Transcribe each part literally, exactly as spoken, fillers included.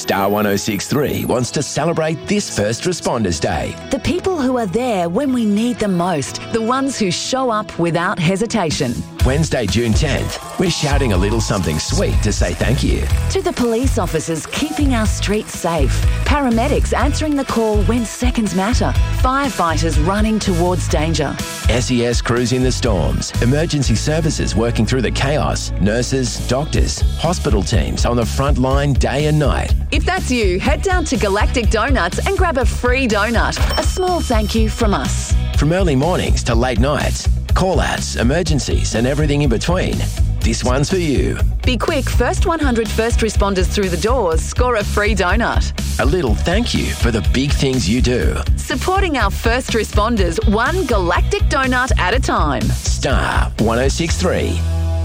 Star one oh six three wants to celebrate this First Responders Day. The people who are there when we need them most. The ones who show up without hesitation. Wednesday, June tenth, we're shouting a little something sweet to say thank you. To the police officers keeping our streets safe. Paramedics answering the call when seconds matter. Firefighters running towards danger. S E S crews in the storms. Emergency services working through the chaos. Nurses, doctors, hospital teams on the front line day and night. If that's you, head down to Galactic Donuts and grab a free donut. A small thank you from us. From early mornings to late nights, call-outs, emergencies and everything in between, this one's for you. Be quick, first one hundred first responders through the doors score a free donut. A little thank you for the big things you do. Supporting our first responders, one galactic donut at a time. Star one oh six three.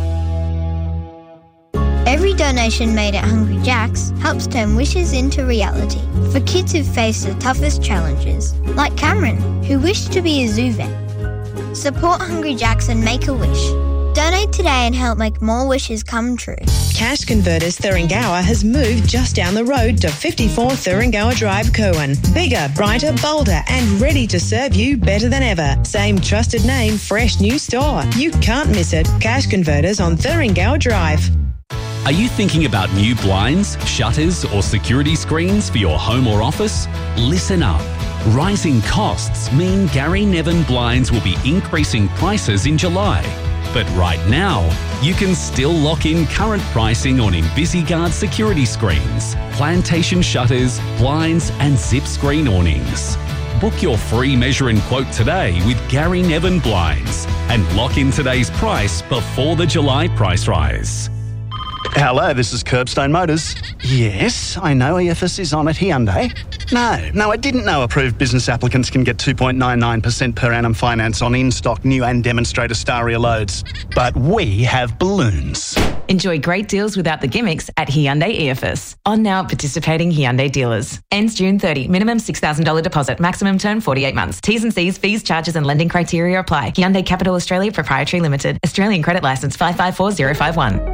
Every donation made at Hungry Jack's helps turn wishes into reality for kids who face the toughest challenges, like Cameron, who wished to be a zoo vet. Support Hungry Jack's and make a wish. Donate today and help make more wishes come true. Cash Converters Thuringowa has moved just down the road to fifty-four Thuringowa Drive, Cowan. Bigger, brighter, bolder and ready to serve you better than ever. Same trusted name, fresh new store. You can't miss it. Cash Converters on Thuringowa Drive. Are you thinking about new blinds, shutters or security screens for your home or office? Listen up. Rising costs mean Gary Nevin Blinds will be increasing prices in July. But right now, you can still lock in current pricing on InvisiGuard security screens, plantation shutters, blinds and zip screen awnings. Book your free measure and quote today with Gary Nevin Blinds and lock in today's price before the July price rise. Hello, this is Curbstone Motors. Yes, I know E F S is on at Hyundai. No, no, I didn't know approved business applicants can get two point nine nine percent per annum finance on in-stock new and demonstrator Staria loads. But we have balloons. Enjoy great deals without the gimmicks at Hyundai E F S. On now at participating Hyundai dealers. Ends June thirtieth. Minimum six thousand dollars deposit. Maximum term forty-eight months. T's and C's, fees, charges and lending criteria apply. Hyundai Capital Australia Proprietary Limited. Australian Credit Licence five five four zero five one.